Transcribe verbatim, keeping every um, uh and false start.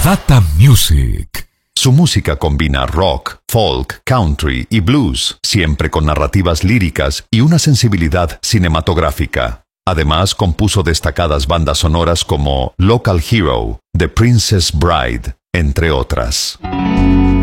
Jata Music. Su música combina rock, folk, country y blues, siempre con narrativas líricas y una sensibilidad cinematográfica. Además, compuso destacadas bandas sonoras como Local Hero, The Princess Bride, entre otras.